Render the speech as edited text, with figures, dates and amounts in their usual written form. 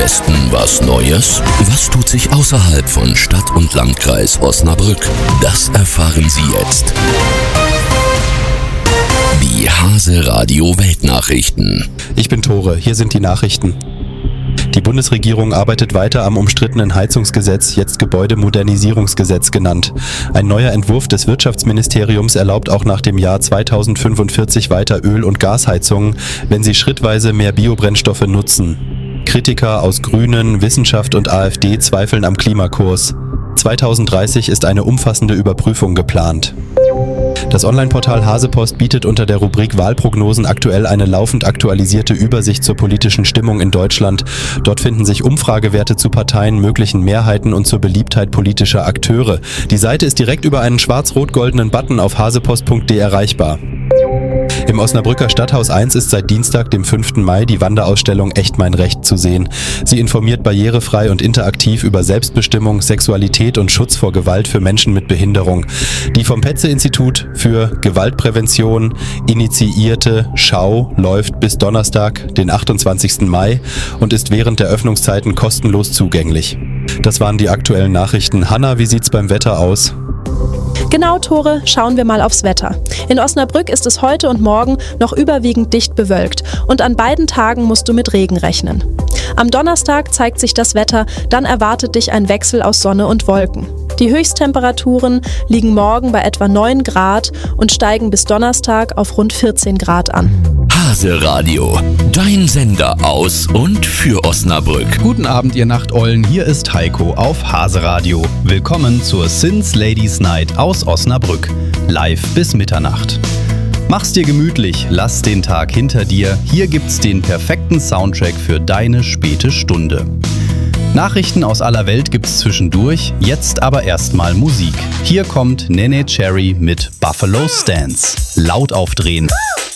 Westen was Neues? Was tut sich außerhalb von Stadt und Landkreis Osnabrück? Das erfahren Sie jetzt. Die Hase Radio Weltnachrichten. Ich bin Tore, hier sind die Nachrichten. Die Bundesregierung arbeitet weiter am umstrittenen Heizungsgesetz, jetzt Gebäudemodernisierungsgesetz genannt. Ein neuer Entwurf des Wirtschaftsministeriums erlaubt auch nach dem Jahr 2045 weiter Öl- und Gasheizungen, wenn sie schrittweise mehr Biobrennstoffe nutzen. Kritiker aus Grünen, Wissenschaft und AfD zweifeln am Klimakurs. 2030 ist eine umfassende Überprüfung geplant. Das Online-Portal Hasepost bietet unter der Rubrik Wahlprognosen aktuell eine laufend aktualisierte Übersicht zur politischen Stimmung in Deutschland. Dort finden sich Umfragewerte zu Parteien, möglichen Mehrheiten und zur Beliebtheit politischer Akteure. Die Seite ist direkt über einen schwarz-rot-goldenen Button auf hasepost.de erreichbar. Im Osnabrücker Stadthaus 1 ist seit Dienstag, dem 5. Mai, die Wanderausstellung Echt mein Recht zu sehen. Sie informiert barrierefrei und interaktiv über Selbstbestimmung, Sexualität und Schutz vor Gewalt für Menschen mit Behinderung. Die vom Petze-Institut für Gewaltprävention initiierte Schau läuft bis Donnerstag, den 28. Mai und ist während der Öffnungszeiten kostenlos zugänglich. Das waren die aktuellen Nachrichten. Hanna, wie sieht's beim Wetter aus? Genau, Tore, schauen wir mal aufs Wetter. In Osnabrück ist es heute und morgen noch überwiegend dicht bewölkt und an beiden Tagen musst du mit Regen rechnen. Am Donnerstag zeigt sich das Wetter, dann erwartet dich ein Wechsel aus Sonne und Wolken. Die Höchsttemperaturen liegen morgen bei etwa 9 Grad und steigen bis Donnerstag auf rund 14 Grad an. Hase Radio, dein Sender aus und für Osnabrück. Guten Abend, ihr Nachteulen, hier ist Heiko auf Hase Radio. Willkommen zur Sins Ladies Night aus Osnabrück. Live bis Mitternacht. Mach's dir gemütlich, lass den Tag hinter dir. Hier gibt's den perfekten Soundtrack für deine späte Stunde. Nachrichten aus aller Welt gibt's zwischendurch, jetzt aber erstmal Musik. Hier kommt Nene Cherry mit Buffalo Stance. Laut aufdrehen.